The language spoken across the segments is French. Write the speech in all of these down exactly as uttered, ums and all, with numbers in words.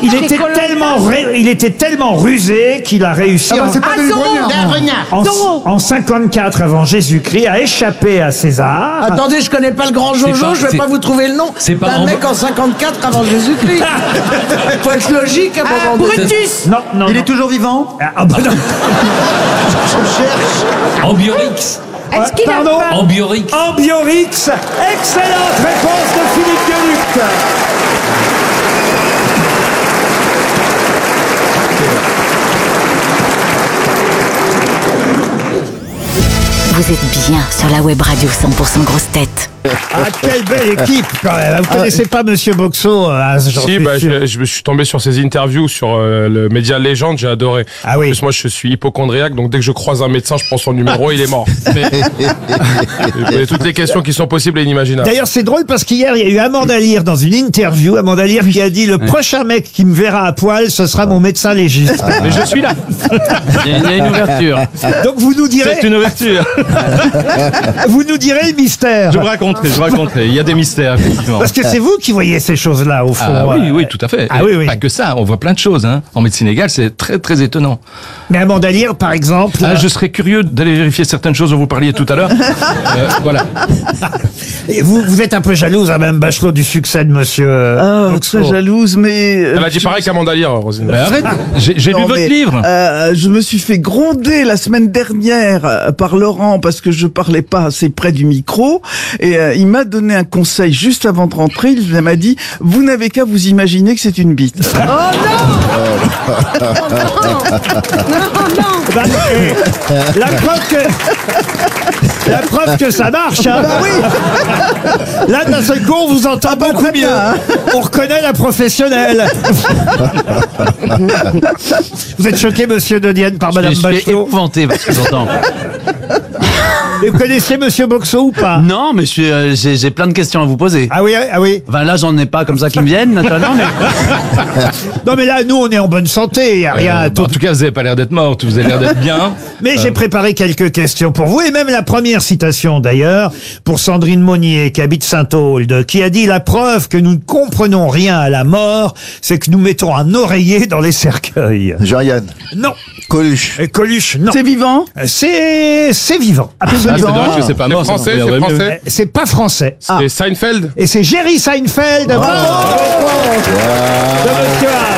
Il était tellement, ré- il était tellement rusé qu'il a réussi Ah bah, en- c'est pas Ah, de Zorro. l'ivoirien. en, Zorro. en cinquante-quatre avant Jésus-Christ à échapper à César. Attendez, je connais pas le grand C'est Jojo, pas- je vais c'est- pas vous trouver le nom. c'est pas d'un en- mec en cinquante-quatre avant Jésus-Christ. Faut être logique à un Ah, moment donné. Brutus. Non, non, Il non. est toujours vivant? Ah, ah, bah non. Ambiorix. Est-ce qu'il a Pardon pas... Ambiorix. Ambiorix. Excellente réponse de Philippe Gueluc. Vous êtes bien sur la web radio cent pour cent grosse tête. Ah, quelle belle équipe quand même. Vous connaissez pas Monsieur Boxo, hein, j'en Si, suis bah, sûr. je, je me suis tombé sur ses interviews sur euh, le média Légende, j'ai adoré. Ah oui. En plus, moi, je suis hypochondriaque, donc dès que je croise un médecin, je prends son numéro, il est mort. Mais, et toutes les questions qui sont possibles et inimaginables. D'ailleurs, c'est drôle parce qu'hier, il y a eu Amanda Lear dans une interview. Amanda Lear qui a dit le prochain mec qui me verra à poil, ce sera mon médecin légiste. Mais je suis là. Il y a, il y a une ouverture. Donc vous nous direz, C'est une ouverture. vous nous direz le mystère. Je vous raconterai, je vous raconterai. Il y a des mystères, effectivement. Parce que c'est vous qui voyez ces choses-là au fond. Ah oui, Euh, oui, tout à fait. Ah oui, oui. Pas que ça, on voit plein de choses. Hein. En médecine légale, c'est très, très étonnant. Mais Amanda Lear, par exemple. Ah, euh, je serais curieux d'aller vérifier certaines choses dont vous parliez tout à l'heure. Euh, voilà. et vous, vous êtes un peu jalouse, à même Bachelot, du succès de Monsieur. euh, Ah, Boxo. très jalouse, mais... euh, Elle a dit pareil qu'Amanda Lear, Rosine. Mais arrête, j'ai j'ai lu non, votre mais, livre. euh, je me suis fait gronder la semaine dernière euh, par Laurent parce que je parlais pas assez près du micro et euh, il m'a donné un conseil juste avant de rentrer. Il m'a dit « Vous n'avez qu'à vous imaginer que c'est une bite. » Bah, eh, la preuve que. La preuve que ça marche, hein. Bah oui. Là, d'un seul coup, on vous entend Ah bah, beaucoup très mieux. bien, hein. On reconnaît la professionnelle. Vous êtes choqué, monsieur De Dienne, par Madame Je suis Bachelot. épouvanté parce que j'entends. Et vous connaissez monsieur Boxo ou pas? Non, mais je suis, euh, j'ai, j'ai plein de questions à vous poser. Ah oui, ah oui. Enfin, là, j'en ai pas comme ça qui me viennent, naturellement, mais... Non, mais là, nous, on est en bonne santé. Il n'y a rien à Euh, en tout cas, vous n'avez pas l'air d'être morte, vous avez l'air d'être bien. Mais j'ai préparé quelques questions pour vous, et même la première citation d'ailleurs, pour Sandrine Monnier, qui habite Saint-Aulde, qui a dit « La preuve que nous ne comprenons rien à la mort, c'est que nous mettons un oreiller dans les cercueils. Jean-Yann. » Non. Coluche. Et Coluche, non. C'est vivant? C'est c'est vivant. Ah, c'est Absolument. dommage que c'est pas C'est mort. ça français, m'en c'est reviendrait mieux. français. C'est pas français. C'est Seinfeld. Et c'est Jerry Seinfeld. Bravo. De Monsieur Haas.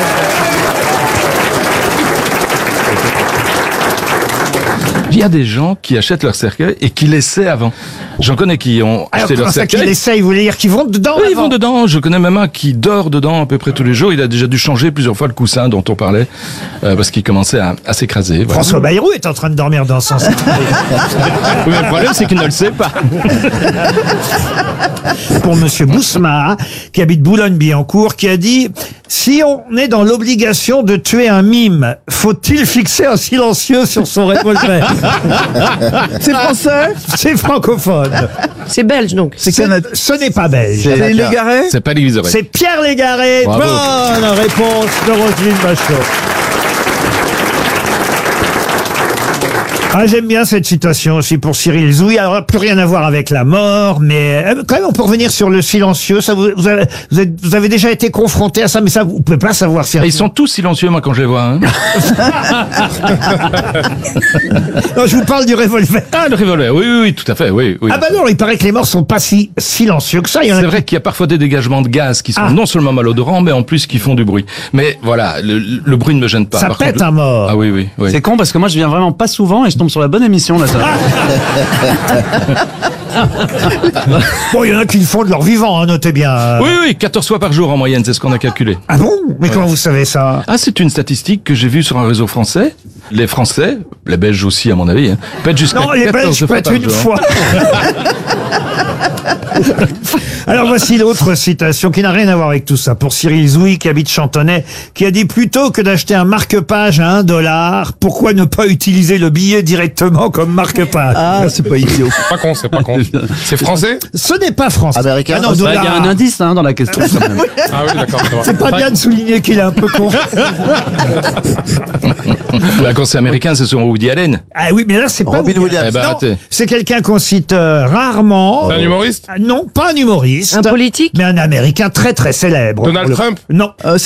Il y a des gens qui achètent leur cercueil et qui l'essaient avant. J'en connais qui ont Alors, acheté comment leur ça qu'il cercueil. essaye, vous voulez dire qu'ils vont dedans? Oui, ils avant vont dedans. Je connais même un qui dort dedans à peu près tous les jours. Il a déjà dû changer plusieurs fois le coussin dont on parlait euh, parce qu'il commençait à, à s'écraser. Voilà. François Bayrou est en train de dormir dans son cercueil. Oui, mais le problème, c'est qu'il ne le sait pas. Pour Monsieur Bousma, qui habite Boulogne-Billancourt, qui a dit « Si on est dans l'obligation de tuer un mime, faut-il fixer un silencieux sur son revolver ?» C'est français? C'est francophone. C'est belge, donc. C'est C'est- Canada. Ce n'est pas belge. C'est Légaré? C'est pas Légaré. C'est Pierre Légaré. Bravo. Bonne réponse de Roselyne Bachelot. Ah, j'aime bien cette citation aussi pour Cyril Zouy. Alors, plus rien à voir avec la mort, mais euh, quand même, on peut revenir sur le silencieux. Ça, vous, vous, avez, vous, êtes- vous avez déjà été confronté à ça, mais ça, vous pouvez pas savoir faire. Ils sont tous silencieux, moi, quand je les vois. Hein. Non, je vous parle du revolver. Ah, le revolver, oui, oui, oui, tout à fait, oui. oui. Ah bah non, il paraît que les morts sont pas si silencieux que ça. Il y en a C'est qui- vrai qu'il y a parfois des dégagements de gaz qui sont Ah. non seulement malodorants, mais en plus qui font du bruit. Mais voilà, le, le bruit ne me gêne pas. Ça Par pète contre, un mort. Ah oui, oui, oui. C'est con parce que moi, je viens vraiment pas souvent et je tombe sur la bonne émission, là, ça. Bon, il y en a qui le font de leur vivant, hein, notez bien. Oui, oui, quatorze fois par jour en moyenne, c'est ce qu'on a calculé. Ah bon? Mais comment vous savez ça? Ah, c'est une statistique que j'ai vue sur un réseau français. Les Français, les Belges aussi à mon avis, hein, pètent jusqu'à Non, les quatorze Belges fois pètent par une jour. fois. Alors voici l'autre citation qui n'a rien à voir avec tout ça. Pour Cyril Zouy, qui habite Chantonnay, qui a dit plutôt que d'acheter un marque-page à un dollar, pourquoi ne pas utiliser le billet directement comme marque-page? Ah, c'est pas idiot. C'est pas con, c'est pas con. C'est français? Ce n'est pas français. Américain? Ah non, Bah, il y dollar. a un indice hein, dans la question, quand même. Ah oui, d'accord. c'est vrai. C'est pas bien de souligner qu'il est un peu con. Bah, quand c'est américain, c'est souvent Woody Allen. Ah oui, mais là, c'est pas... Robin Williams. Eh ben, Non, arrêtez. c'est quelqu'un qu'on cite euh, rarement. C'est un humoriste? Ah, non, pas un humoriste. Un politique? Mais un américain très très célèbre. Donald Pour le- Trump? Non. Euh,